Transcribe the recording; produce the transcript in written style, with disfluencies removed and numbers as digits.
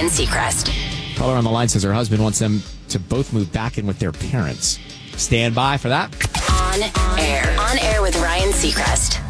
Ryan Seacrest. Caller on the line says her husband wants them to both move back in with their parents. Stand by for that. On air with Ryan Seacrest.